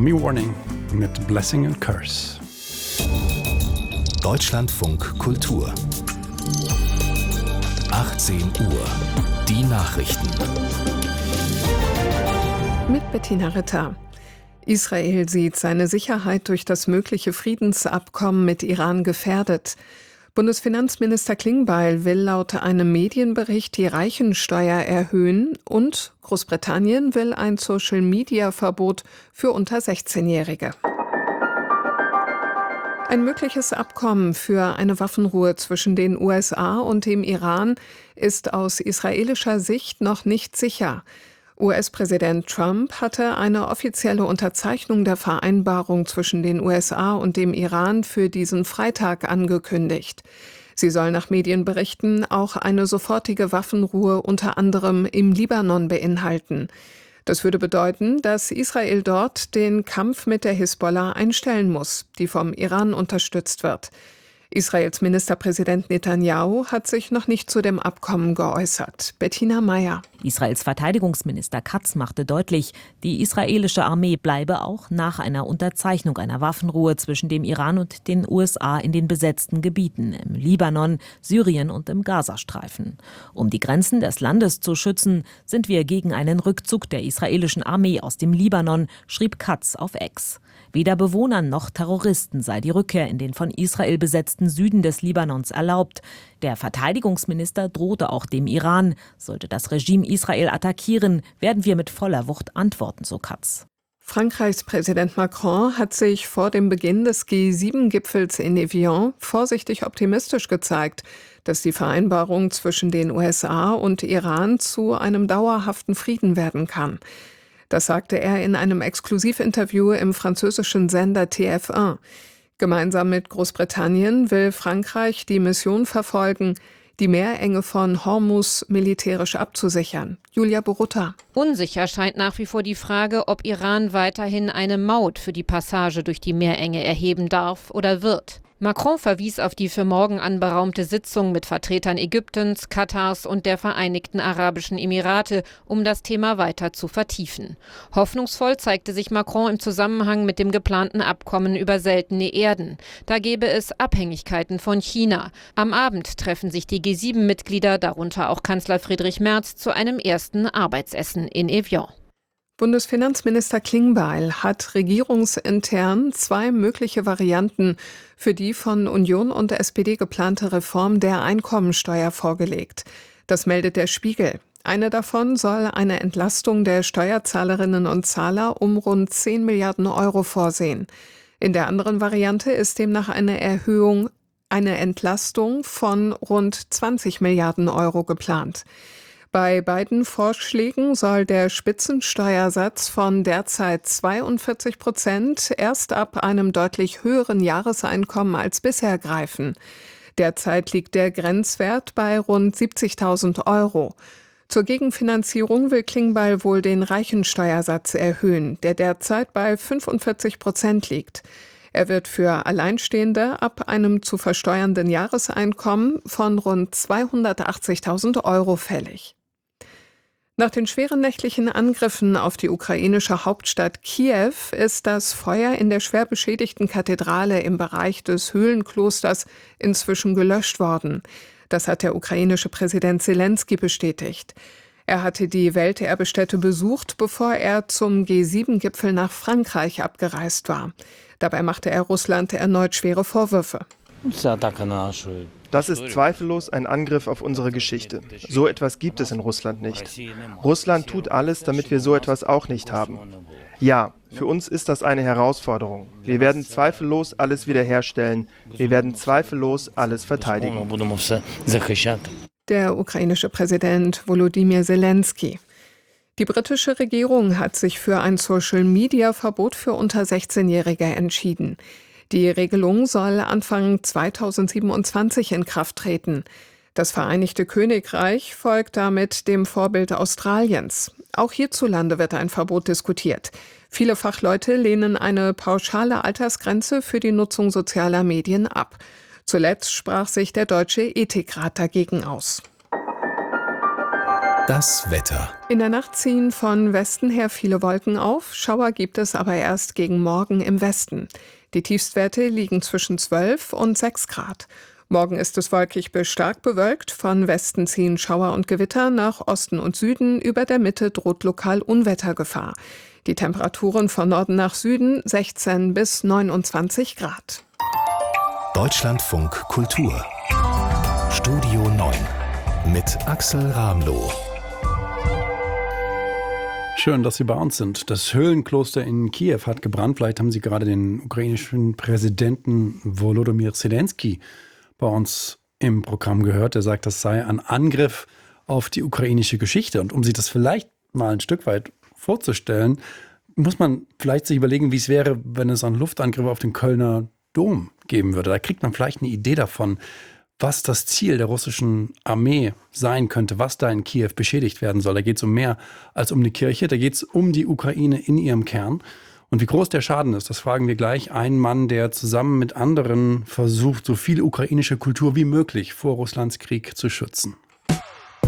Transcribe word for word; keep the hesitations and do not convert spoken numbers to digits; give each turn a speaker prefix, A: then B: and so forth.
A: Tsunami Warning mit Blessing and Curse.
B: Deutschlandfunk Kultur. achtzehn Uhr. Die Nachrichten.
C: Mit Bettina Ritter. Israel sieht seine Sicherheit durch das mögliche Friedensabkommen mit Iran gefährdet. Bundesfinanzminister Klingbeil will laut einem Medienbericht die Reichensteuer erhöhen und Großbritannien will ein Social-Media-Verbot für unter sechzehnjährige. Ein mögliches Abkommen für eine Waffenruhe zwischen den U S A und dem Iran ist aus israelischer Sicht noch nicht sicher. U S-Präsident Trump hatte eine offizielle Unterzeichnung der Vereinbarung zwischen den U S A und dem Iran für diesen Freitag angekündigt. Sie soll nach Medienberichten auch eine sofortige Waffenruhe unter anderem im Libanon beinhalten. Das würde bedeuten, dass Israel dort den Kampf mit der Hisbollah einstellen muss, die vom Iran unterstützt wird. Israels Ministerpräsident Netanyahu hat sich noch nicht zu dem Abkommen geäußert. Bettina Meyer.
D: Israels Verteidigungsminister Katz machte deutlich, die israelische Armee bleibe auch nach einer Unterzeichnung einer Waffenruhe zwischen dem Iran und den U S A in den besetzten Gebieten im Libanon, Syrien und im Gazastreifen. Um die Grenzen des Landes zu schützen, sind wir gegen einen Rückzug der israelischen Armee aus dem Libanon, schrieb Katz auf X. Weder Bewohnern noch Terroristen sei die Rückkehr in den von Israel besetzten Süden des Libanons erlaubt. Der Verteidigungsminister drohte auch dem Iran. Sollte das Regime Israel attackieren, werden wir mit voller Wucht antworten, so Katz.
C: Frankreichs Präsident Macron hat sich vor dem Beginn des G sieben Gipfels in Evian vorsichtig optimistisch gezeigt, dass die Vereinbarung zwischen den U S A und Iran zu einem dauerhaften Frieden werden kann. Das sagte er in einem Exklusivinterview im französischen Sender T F eins. Gemeinsam mit Großbritannien will Frankreich die Mission verfolgen, die Meerenge von Hormuz militärisch abzusichern. Julia Borutta.
E: Unsicher scheint nach wie vor die Frage, ob Iran weiterhin eine Maut für die Passage durch die Meerenge erheben darf oder wird. Macron verwies auf die für morgen anberaumte Sitzung mit Vertretern Ägyptens, Katars und der Vereinigten Arabischen Emirate, um das Thema weiter zu vertiefen. Hoffnungsvoll zeigte sich Macron im Zusammenhang mit dem geplanten Abkommen über seltene Erden. Da gäbe es Abhängigkeiten von China. Am Abend treffen sich die G sieben Mitglieder, darunter auch Kanzler Friedrich Merz, zu einem ersten Arbeitsessen in Evian.
C: Bundesfinanzminister Klingbeil hat regierungsintern zwei mögliche Varianten für die von Union und S P D geplante Reform der Einkommensteuer vorgelegt. Das meldet der Spiegel. Eine davon soll eine Entlastung der Steuerzahlerinnen und Zahler um rund zehn Milliarden Euro vorsehen. In der anderen Variante ist demnach eine Erhöhung, eine Entlastung von rund zwanzig Milliarden Euro geplant. Bei beiden Vorschlägen soll der Spitzensteuersatz von derzeit zweiundvierzig Prozent erst ab einem deutlich höheren Jahreseinkommen als bisher greifen. Derzeit liegt der Grenzwert bei rund siebzigtausend Euro. Zur Gegenfinanzierung will Klingbeil wohl den Reichensteuersatz erhöhen, der derzeit bei fünfundvierzig Prozent liegt. Er wird für Alleinstehende ab einem zu versteuernden Jahreseinkommen von rund zweihundertachtzigtausend Euro fällig. Nach den schweren nächtlichen Angriffen auf die ukrainische Hauptstadt Kiew ist das Feuer in der schwer beschädigten Kathedrale im Bereich des Höhlenklosters inzwischen gelöscht worden. Das hat der ukrainische Präsident Selenskyj bestätigt. Er hatte die Welterbestätte besucht, bevor er zum G sieben Gipfel nach Frankreich abgereist war. Dabei machte er Russland erneut schwere Vorwürfe.
F: Das ist zweifellos ein Angriff auf unsere Geschichte. So etwas gibt es in Russland nicht. Russland tut alles, damit wir so etwas auch nicht haben. Ja, für uns ist das eine Herausforderung. Wir werden zweifellos alles wiederherstellen. Wir werden zweifellos alles verteidigen.
C: Der ukrainische Präsident Volodymyr Zelensky. Die britische Regierung hat sich für ein Social-Media-Verbot für unter sechzehnjährige entschieden. Die Regelung soll Anfang zweitausendsiebenundzwanzig in Kraft treten. Das Vereinigte Königreich folgt damit dem Vorbild Australiens. Auch hierzulande wird ein Verbot diskutiert. Viele Fachleute lehnen eine pauschale Altersgrenze für die Nutzung sozialer Medien ab. Zuletzt sprach sich der Deutsche Ethikrat dagegen aus.
B: Das Wetter.
C: In der Nacht ziehen von Westen her viele Wolken auf. Schauer gibt es aber erst gegen Morgen im Westen. Die Tiefstwerte liegen zwischen zwölf und sechs Grad. Morgen ist es wolkig bis stark bewölkt. Von Westen ziehen Schauer und Gewitter nach Osten und Süden. Über der Mitte droht lokal Unwettergefahr. Die Temperaturen von Norden nach Süden sechzehn bis neunundzwanzig Grad.
B: Deutschlandfunk Kultur. Studio neun mit Axel Ramloh.
A: Schön, dass Sie bei uns sind. Das Höhlenkloster in Kiew hat gebrannt. Vielleicht haben Sie gerade den ukrainischen Präsidenten Volodymyr Zelensky bei uns im Programm gehört. Der sagt, das sei ein Angriff auf die ukrainische Geschichte. Und um sich das vielleicht mal ein Stück weit vorzustellen, muss man vielleicht sich überlegen, wie es wäre, wenn es einen Luftangriff auf den Kölner Dom geben würde. Da kriegt man vielleicht eine Idee davon, was das Ziel der russischen Armee sein könnte, was da in Kiew beschädigt werden soll. Da geht es um mehr als um die Kirche, da geht es um die Ukraine in ihrem Kern. Und wie groß der Schaden ist, das fragen wir gleich einen Mann, der zusammen mit anderen versucht, so viel ukrainische Kultur wie möglich vor Russlands Krieg zu schützen.